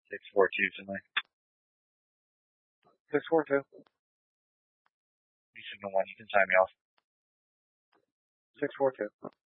642 tonight. 642. You signal 1, you can sign me off. 642.